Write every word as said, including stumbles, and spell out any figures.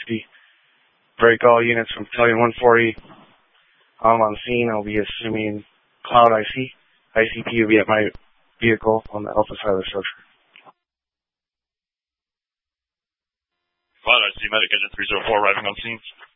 sixty. Break all units from Battalion one forty. I'm on scene. I'll be assuming Cloud I C. I C P will be at my vehicle on the Alpha side of the structure. Cloud I C, Medic Engine three oh four arriving on scene.